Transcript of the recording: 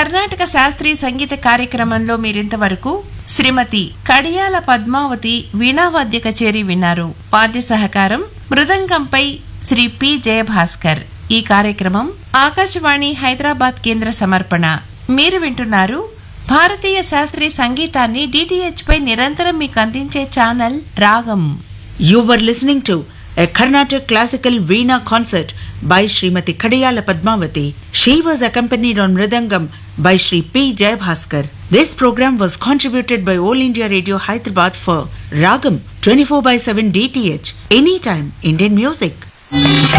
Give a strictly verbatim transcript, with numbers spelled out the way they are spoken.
కర్ణాటక శాస్త్రీయ సంగీత కార్యక్రమంలో మీరింతవరకు శ్రీమతి కడియాల పద్మావతి వీణావాద్య కచేరీ విన్నారు. వాద్య సహకారం మృదంగంపై శ్రీ పి జయభాస్కర్. ఈ కార్యక్రమం ఆకాశవాణి హైదరాబాద్ కేంద్ర సమర్పణ. మీరు వింటున్నారు భారతీయ శాస్త్రీయ సంగీతాన్ని డిటిహెచ్ పై నిరంతరం మీకు అందించే ఛానల్ రాగం. You were listening to a Carnatic classical Veena concert by Srimati Kadiyala Padmavati. She was accompanied on Mridangam by Sri P. Jayabhaskar. This program was contributed by All India Radio Hyderabad for Ragam twenty-four by seven D T H. Anytime Indian music.